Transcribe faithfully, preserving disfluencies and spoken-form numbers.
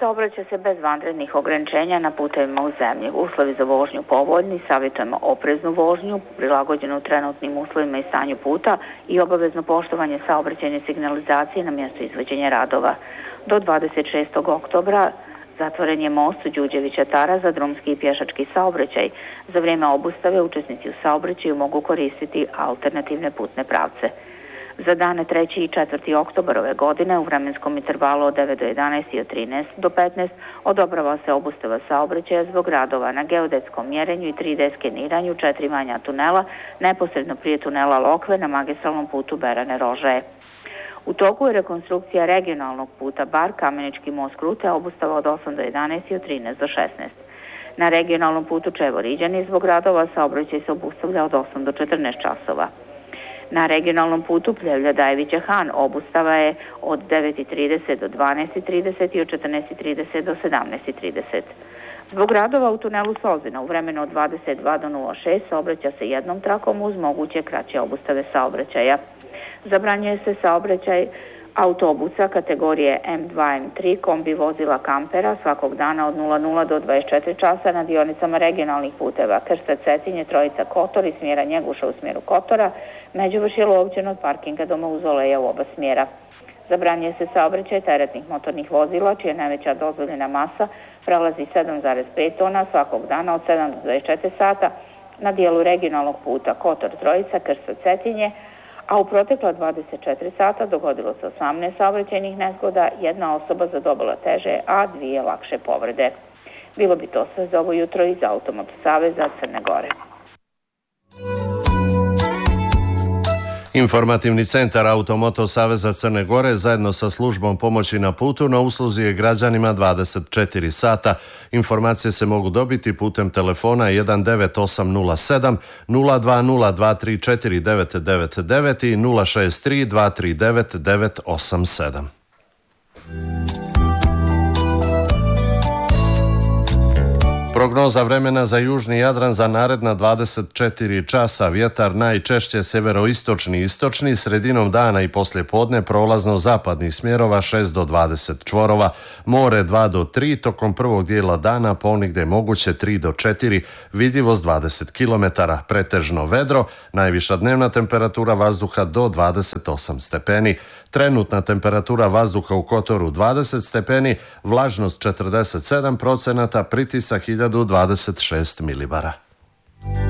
Saobraća se bez vanrednih ograničenja na putevima u zemlji. Uslovi za vožnju povoljni, savjetujemo opreznu vožnju, prilagođenu trenutnim uslovima i stanju puta i obavezno poštovanje saobraćajne signalizacije na mjestu izvođenja radova. Do dvadeset šestog oktobra zatvoren je most u Đuđevića Tara za drumski i pješački saobraćaj. Za vrijeme obustave učesnici u saobraćaju mogu koristiti alternativne putne pravce. Za dane treći i četvrti oktobar ove godine u vremenskom intervalu od devet do jedanaest i od trinaest do petnaest odobrava se obustava saobraćaja zbog radova na geodetskom mjerenju i tri D skeniranju četiri manja tunela neposredno prije tunela Lokve na magistralnom putu Berane Rožaje. U toku je rekonstrukcija regionalnog puta Bar, Kamenički most Krute, obustava od osam do jedanaest i od trinaest do šesnaest. Na regionalnom putu Čevo-Riđani zbog radova saobraćaj se obustavlja od osam do četrnaest časova. Na regionalnom putu Pljevlja-Dajevića Han obustava je od devet i trideset do dvanaest i trideset i od četrnaest i trideset do sedamnaest i trideset. Zbog radova u tunelu Sozina u vremenu od dvadeset dva do nula šest saobraća se jednom trakom uz moguće kraće obustave saobraćaja. Zabranjuje se saobraćaj autobusa kategorije M dva M tri kombi vozila kampera svakog dana od nula nula do dvadeset četiri časa na dionicama regionalnih puteva Krsta Cetinje, Trojica Kotor i smjera Njeguša u smjeru Kotora, Međuvršje Lovćen od parkinga do Mauzoleja u oba smjera. Zabranjuje se saobraćaj teretnih motornih vozila čija najveća dozvoljena masa prelazi sedam zarez pet tona svakog dana od sedam do dvadeset četiri sata na dijelu regionalnog puta Kotor Trojica Krsta Cetinje, a u protekla dvadeset četiri sata dogodilo se osamnaest saobraćajnih nezgoda, jedna osoba zadobila teže, a dvije lakše povrede. Bilo bi to sve za ovo jutro iz Automoto saveza Crne Gore. Informativni centar Automoto saveza Crne Gore zajedno sa službom pomoći na putu na usluzi je građanima dvadeset četiri sata. Informacije se mogu dobiti putem telefona jedan devet osam nula sedam nula dva nula dva tri četiri devet devet devet i nula šest tri dva tri devet devet osam sedam. Prognoza vremena za južni Jadran za naredna dvadeset četiri časa. Vjetar najčešće sjeveroistočni i istočni, sredinom dana i poslije podne prolazno zapadnih smjerova šest do dvadeset čvorova, more dva do tri, tokom prvog dijela dana ponigdje moguće tri do četiri, vidljivost dvadeset kilometara, pretežno vedro, najviša dnevna temperatura vazduha do dvadeset osam stepeni. Trenutna temperatura vazduha u Kotoru dvadeset stepeni, vlažnost četrdeset sedam procenata, pritisak hiljadu dvadeset šest milibara.